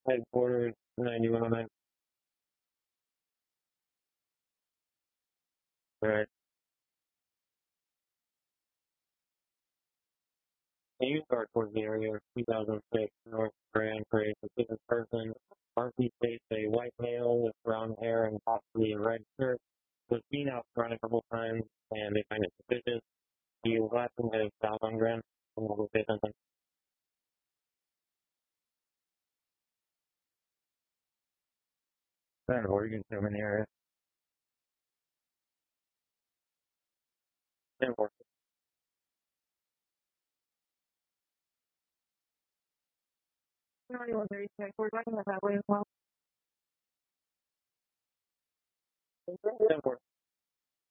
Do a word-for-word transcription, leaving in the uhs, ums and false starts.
Headquarters, ninety-one oh nine. Right. I used our towards the area two thousand six, North Grand Prix, a business person. Marcy states a white male with brown hair and possibly a red shirt was seen out front a couple times, and they find it suspicious. He was last seen at South on Grand, and we'll say something. Then Oregon, so many areas. Then Oregon. ninety-one thirty-six, we're talking about that way as well. Then Oregon.